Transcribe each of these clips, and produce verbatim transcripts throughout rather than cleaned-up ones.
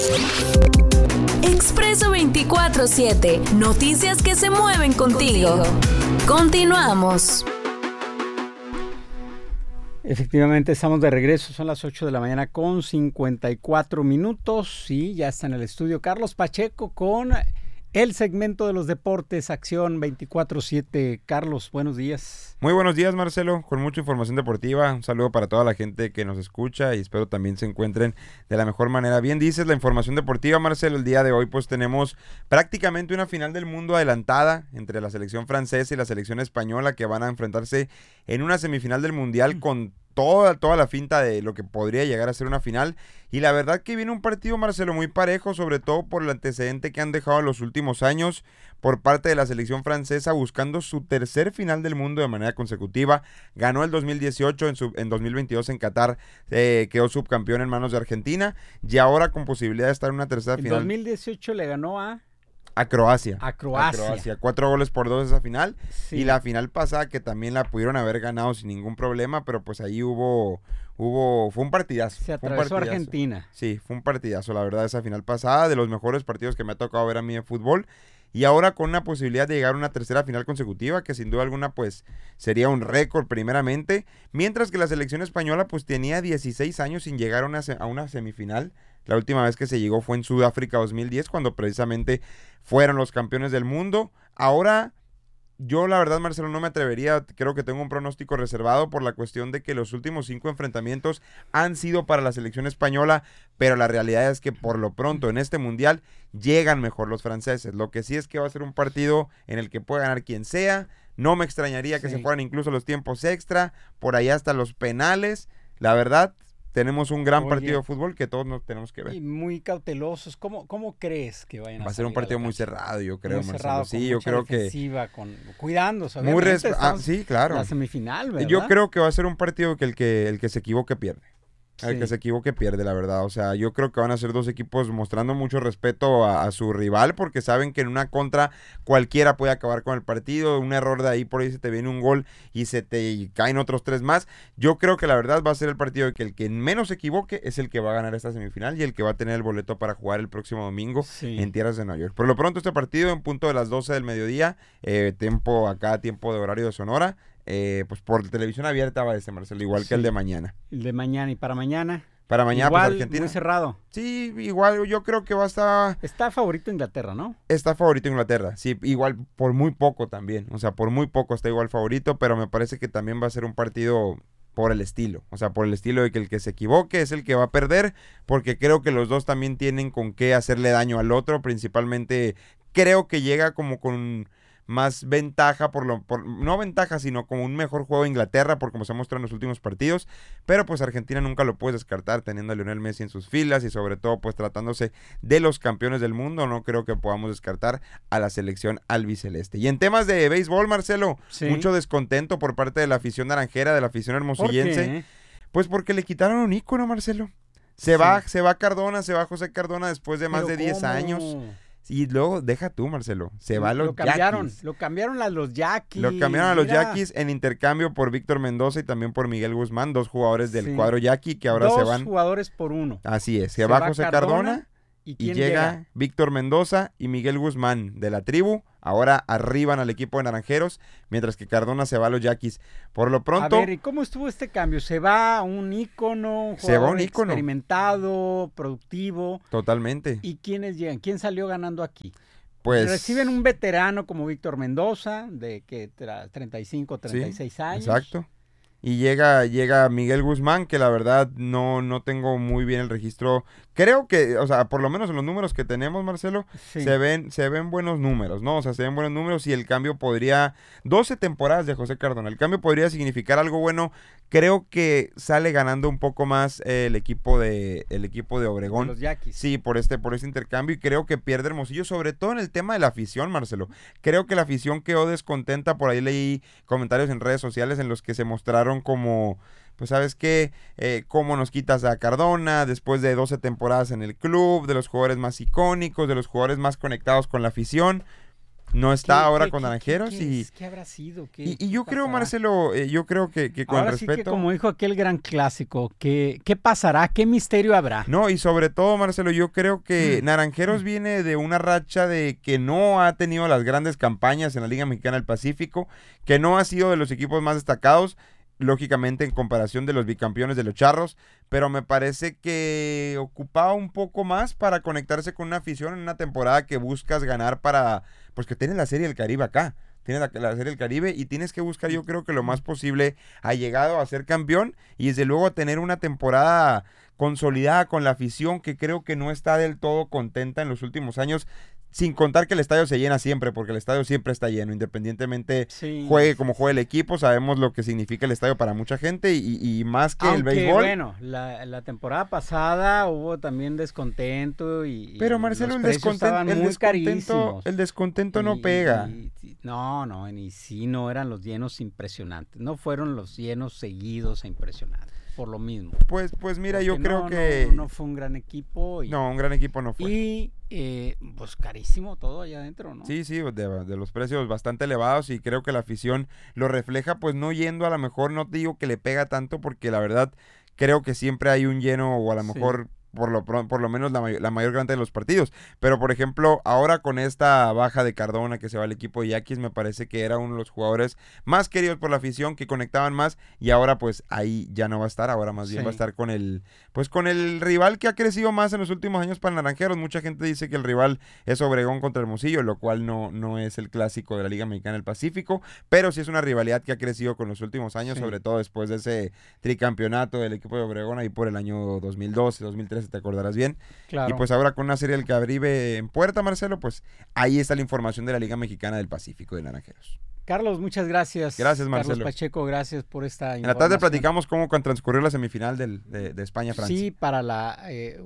Expreso veinticuatro siete. Noticias que se mueven contigo. contigo. Continuamos. Efectivamente, estamos de regreso, son las ocho de la mañana con cincuenta y cuatro minutos y ya está en el estudio Carlos Pacheco con el segmento de los deportes, Acción veinticuatro siete. Carlos, buenos días. Muy buenos días, Marcelo, con mucha información deportiva. Un saludo para toda la gente que nos escucha y espero también se encuentren de la mejor manera. Bien dices, la información deportiva, Marcelo, el día de hoy pues tenemos prácticamente una final del mundo adelantada entre la selección francesa y la selección española que van a enfrentarse en una semifinal del Mundial con toda, toda la finta de lo que podría llegar a ser una final. Y la verdad que viene un partido, Marcelo, muy parejo, sobre todo por el antecedente que han dejado en los últimos años por parte de la selección francesa buscando su tercer final del mundo de manera consecutiva. Ganó el dos mil dieciocho, en, su, en dos mil veintidós en Qatar eh, quedó subcampeón en manos de Argentina y ahora con posibilidad de estar en una tercera en final. En dos mil dieciocho le ganó a... A Croacia. A Croacia. A Croacia. Cuatro goles por dos esa final. Sí. Y la final pasada que también la pudieron haber ganado sin ningún problema, pero pues ahí hubo, hubo, fue un partidazo. Se atravesó fue un partidazo. Argentina. Sí, fue un partidazo, la verdad, esa final pasada, de los mejores partidos que me ha tocado ver a mí de fútbol. Y ahora con una posibilidad de llegar a una tercera final consecutiva, que sin duda alguna pues sería un récord primeramente, mientras que la selección española pues tenía dieciséis años sin llegar a una, a una semifinal. La última vez que se llegó fue en Sudáfrica dos mil diez, cuando precisamente fueron los campeones del mundo. Ahora, yo la verdad, Marcelo, no me atrevería, creo que tengo un pronóstico reservado por la cuestión de que los últimos cinco enfrentamientos han sido para la selección española, pero la realidad es que por lo pronto en este mundial llegan mejor los franceses. Lo que sí es que va a ser un partido en el que puede ganar quien sea. No me extrañaría que sí. se fueran incluso los tiempos extra, por ahí hasta los penales. La verdad, tenemos un gran Oye, partido de fútbol que todos nos tenemos que ver. Y muy cautelosos. ¿Cómo, cómo crees que vayan a Va a ser un partido muy cerrado, yo creo, muy cerrado, Marcelo. Sí, yo creo que con, cuidándose, muy res... ah, sí, claro. La semifinal, ¿verdad? Yo creo que va a ser un partido que el que el que se equivoque pierde. El sí. que se equivoque pierde, la verdad. O sea, yo creo que van a ser dos equipos mostrando mucho respeto a, a su rival, porque saben que en una contra cualquiera puede acabar con el partido. Un error de ahí, por ahí se te viene un gol y se te caen otros tres más. Yo creo que la verdad va a ser el partido de que el que menos se equivoque es el que va a ganar esta semifinal y el que va a tener el boleto para jugar el próximo domingo sí. en tierras de Nueva York. Por lo pronto este partido en punto de las doce del mediodía, eh, tiempo acá, tiempo de horario de Sonora. Eh, pues por televisión abierta va ese, Marcelo, igual sí. que el de mañana. El de mañana, ¿y para mañana? Para mañana, igual, pues Argentina. Muy cerrado. Sí, igual yo creo que va a estar... Está favorito Inglaterra, ¿no? Está favorito Inglaterra, sí, igual por muy poco también. O sea, por muy poco está igual favorito, pero me parece que también va a ser un partido por el estilo. O sea, por el estilo de que el que se equivoque es el que va a perder, porque creo que los dos también tienen con qué hacerle daño al otro. Principalmente creo que llega como con más ventaja, por lo por, no ventaja, sino como un mejor juego de Inglaterra, por como se muestra en los últimos partidos, pero pues Argentina nunca lo puedes descartar, teniendo a Lionel Messi en sus filas y sobre todo pues tratándose de los campeones del mundo, no creo que podamos descartar a la selección albiceleste. Y en temas de béisbol, Marcelo, sí. mucho descontento por parte de la afición naranjera, de la afición hermosillense. ¿Por qué? Pues porque le quitaron un ícono, Marcelo. Se sí. va, se va Cardona, se va José Cardona después de más de diez años. Y luego, deja tú, Marcelo, se va a los lo cambiaron, Yaquis. Lo cambiaron a los Yaquis. Lo cambiaron a los Mira. Yaquis en intercambio por Víctor Mendoza y también por Miguel Guzmán, dos jugadores del sí. cuadro Yaqui que ahora dos se van. Dos jugadores por uno. Así es, se, se va, va José Cardona, Cardona y, y llega, llega Víctor Mendoza y Miguel Guzmán de la tribu. Ahora arriban al equipo de Naranjeros, mientras que Cardona se va a los Yaquis. Por lo pronto... A ver, ¿y cómo estuvo este cambio? ¿Se va un ícono, un se va un ícono experimentado, productivo? Totalmente. ¿Y quiénes llegan? ¿Quién salió ganando aquí? Pues reciben un veterano como Víctor Mendoza, de que treinta y cinco, treinta y seis sí, años. Exacto. Y llega, llega Miguel Guzmán, que la verdad no, no tengo muy bien el registro. Creo que, o sea, por lo menos en los números que tenemos, Marcelo, sí. se ven, se ven buenos números, ¿no? O sea, se ven buenos números y el cambio podría... doce temporadas de José Cardona. El cambio podría significar algo bueno. Creo que sale ganando un poco más eh, el equipo de el equipo de Obregón. De los Yaquis. Sí, por este, por este intercambio. Y creo que pierde Hermosillo, sobre todo en el tema de la afición, Marcelo. Creo que la afición quedó descontenta. Por ahí leí comentarios en redes sociales en los que se mostraron como, pues sabes qué, eh, cómo nos quitas a Cardona después de doce temporadas en el club, de los jugadores más icónicos, de los jugadores más conectados con la afición. no está ¿Qué, ahora qué, con qué, Naranjeros qué, y, es? ¿Qué habrá sido? ¿Qué, y, y yo qué creo, pasará? Marcelo, eh, yo creo que, que con Ahora respeto... sí que como dijo aquel gran clásico, ¿qué, qué pasará? ¿Qué misterio habrá? No, y sobre todo, Marcelo, yo creo que Naranjeros viene de una racha de que no ha tenido las grandes campañas en la Liga Mexicana del Pacífico, que no ha sido de los equipos más destacados, lógicamente en comparación de los bicampeones de los Charros, pero me parece que ocupaba un poco más para conectarse con una afición en una temporada que buscas ganar para, pues que tienes la Serie del Caribe acá, tienes la, la Serie del Caribe y tienes que buscar yo creo que lo más posible ha llegado a ser campeón y desde luego a tener una temporada consolidada con la afición que creo que no está del todo contenta en los últimos años, sin contar que el estadio se llena siempre, porque el estadio siempre está lleno, independientemente Sí, juegue sí, como sí. juegue el equipo, sabemos lo que significa el estadio para mucha gente y, y más que el Aunque béisbol. bueno, la, la temporada pasada hubo también descontento y, Pero y Marcelo, los el precios descontento, estaban el muy descontento, carísimos. el descontento no Y- pega. y- y- no, no, y sí no eran los llenos impresionantes, no fueron los llenos seguidos e impresionantes, por lo mismo. Pues, pues mira, Porque yo creo no, que no, no fue un gran equipo y, no, un gran equipo no fue. y eh, pues carísimo todo allá adentro, ¿no? Sí, sí, de, de los precios bastante elevados y creo que la afición lo refleja, pues no yendo a lo mejor, no te digo que le pega tanto porque la verdad creo que siempre hay un lleno o a lo Sí. mejor por lo, pro- por lo menos la, may- la mayor cantidad de los partidos. Pero por ejemplo, ahora con esta baja de Cardona que se va al equipo de Yaquis, me parece que era uno de los jugadores más queridos por la afición, que conectaban más y ahora pues ahí ya no va a estar, ahora más bien Sí. va a estar con el, pues con el rival que ha crecido más en los últimos años para Naranjeros. Mucha gente dice que el rival es Obregón contra Hermosillo, lo cual no, no es el clásico de la Liga Mexicana del Pacífico, pero sí es una rivalidad que ha crecido con los últimos años, Sí. sobre todo después de ese tricampeonato del equipo de Obregón ahí por el año dos mil doce, dos mil trece, te acordarás bien. Claro. Y pues ahora con una Serie del Caribe en puerta, Marcelo, pues ahí está la información de la Liga Mexicana del Pacífico de Naranjeros. Carlos, muchas gracias. Gracias, Marcelo. Carlos Pacheco, gracias por esta En la tarde información. platicamos cómo transcurrió la semifinal del, de, de España-Francia. Sí, para la eh,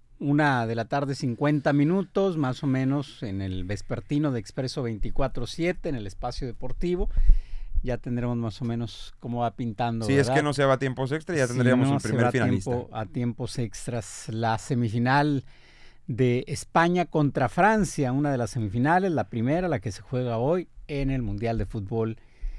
una de la tarde, cincuenta minutos, más o menos, en el vespertino de Expreso veinticuatro siete, en el espacio deportivo. Ya tendremos más o menos cómo va pintando. Si ¿verdad? es que no se va a tiempos extra, ya Si tendríamos no un se primer va a finalista. tiempo- a tiempos extras. La semifinal de España contra Francia, una de las semifinales, la primera, la que se juega hoy en el Mundial de Fútbol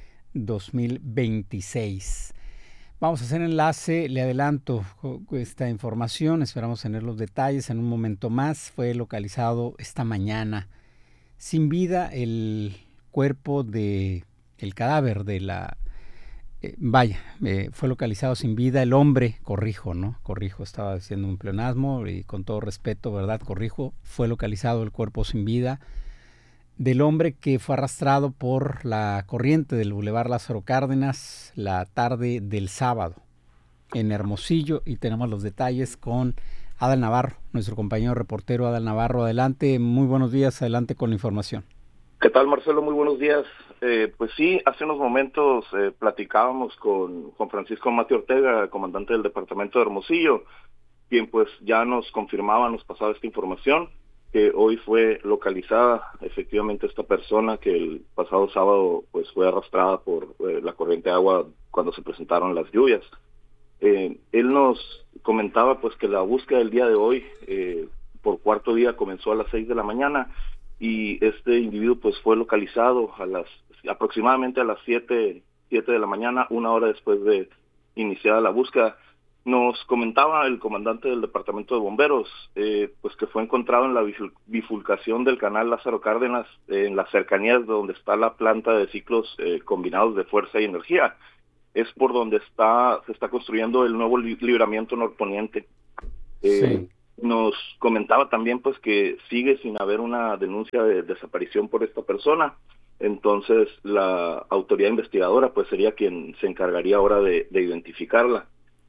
dos mil veintiséis. Vamos a hacer enlace, le adelanto esta información, esperamos tener los detalles en un momento más. Fue localizado esta mañana sin vida el cuerpo de el cadáver de la eh, vaya, eh, fue localizado sin vida el hombre, corrijo, ¿no? Corrijo, estaba diciendo un pleonasmo y con todo respeto, ¿verdad? Corrijo, fue localizado el cuerpo sin vida del hombre que fue arrastrado por la corriente del Boulevard Lázaro Cárdenas la tarde del sábado en Hermosillo, y tenemos los detalles con Adal Navarro, nuestro compañero reportero Adal Navarro. Adelante, muy buenos días, adelante con la información. ¿Qué tal, Marcelo? Muy buenos días. Eh, pues sí, hace unos momentos eh, platicábamos con, con Francisco Mateo Ortega, comandante del departamento de Hermosillo, quien pues ya nos confirmaba, nos pasaba esta información, que hoy fue localizada efectivamente esta persona que el pasado sábado pues fue arrastrada por eh, la corriente de agua cuando se presentaron las lluvias. Eh, él nos comentaba pues que la búsqueda del día de hoy eh, por cuarto día comenzó a las seis de la mañana y este individuo pues fue localizado a las aproximadamente a las siete de la mañana, una hora después de iniciada la búsqueda. Nos comentaba el comandante del departamento de bomberos eh, pues que fue encontrado en la bifurcación del canal Lázaro Cárdenas, eh, en las cercanías de donde está la planta de ciclos eh, combinados de fuerza y energía. Es por donde está se está construyendo el nuevo li- libramiento norponiente. Eh, Sí. Nos comentaba también pues que sigue sin haber una denuncia de desaparición por esta persona. Entonces la autoridad investigadora pues sería quien se encargaría ahora de, de identificarla.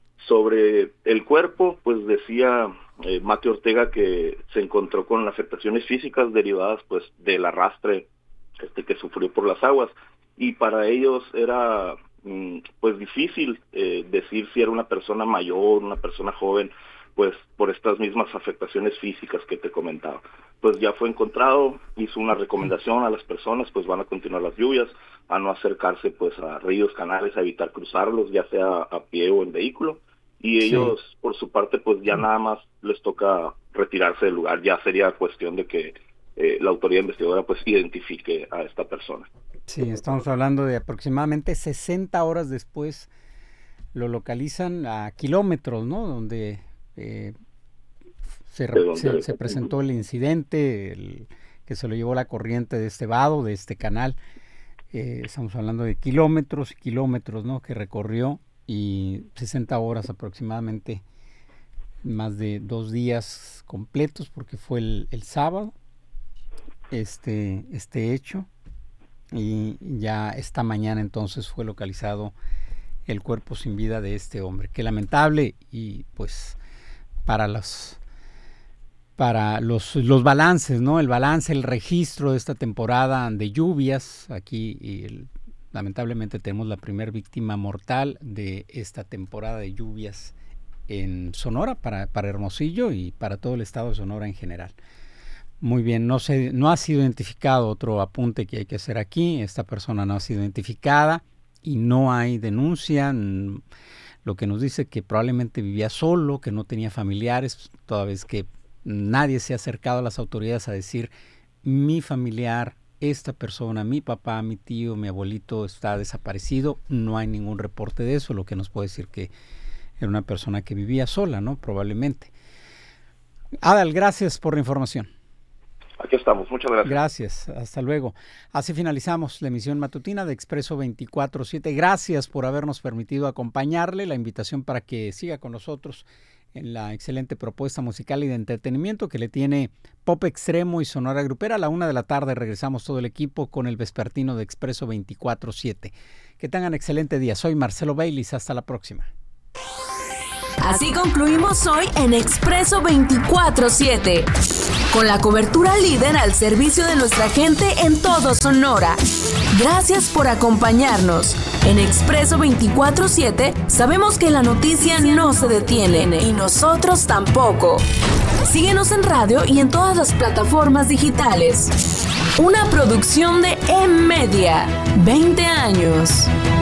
Sobre el cuerpo, pues decía eh, Mateo Ortega que se encontró con afectaciones físicas derivadas pues del arrastre este que sufrió por las aguas, y para ellos era mm, pues difícil eh, decir si era una persona mayor, una persona joven, pues por estas mismas afectaciones físicas que te comentaba. Pues ya fue encontrado, hizo una recomendación a las personas, pues van a continuar las lluvias, a no acercarse pues a ríos, canales, a evitar cruzarlos, ya sea a pie o en vehículo, y ellos sí. por su parte pues ya nada más les toca retirarse del lugar. Ya sería cuestión de que eh, la autoridad investigadora pues identifique a esta persona. Sí, estamos hablando de aproximadamente sesenta horas después lo localizan a kilómetros, ¿no? Donde eh, se, se, se presentó el incidente, el, que se lo llevó la corriente de este vado, de este canal. Eh, estamos hablando de kilómetros y kilómetros, ¿no? Que recorrió, y sesenta horas aproximadamente, más de dos días completos, porque fue el, el sábado este, este hecho, y ya esta mañana entonces fue localizado el cuerpo sin vida de este hombre. Qué lamentable, y pues para los para los, los balances, ¿no? El balance, el registro de esta temporada de lluvias aquí, y el, lamentablemente tenemos la primera víctima mortal de esta temporada de lluvias en Sonora, para, para Hermosillo y para todo el estado de Sonora en general. Muy bien, no se, no ha sido identificado, otro apunte que hay que hacer aquí, esta persona no ha sido identificada y no hay denuncia, lo que nos dice que probablemente vivía solo, que no tenía familiares, toda vez que nadie se ha acercado a las autoridades a decir: mi familiar, esta persona, mi papá, mi tío, mi abuelito está desaparecido. No hay ningún reporte de eso, lo que nos puede decir que era una persona que vivía sola, ¿no? Probablemente. Adal, gracias por la información. Aquí estamos, muchas gracias. Gracias, hasta luego. Así finalizamos la emisión matutina de Expreso veinticuatro siete. Gracias por habernos permitido acompañarle. La invitación para que siga con nosotros en la excelente propuesta musical y de entretenimiento que le tiene Pop Extremo y Sonora Grupera. A la una de la tarde regresamos todo el equipo con el vespertino de Expreso veinticuatro siete. Que tengan excelente día. Soy Marcelo Baylis. Hasta la próxima. Así concluimos hoy en Expreso veinticuatro siete, con la cobertura líder al servicio de nuestra gente en todo Sonora. Gracias por acompañarnos. En Expreso veinticuatro siete sabemos que la noticia no se detiene, y nosotros tampoco. Síguenos en radio y en todas las plataformas digitales. Una producción de E-Media. veinte años.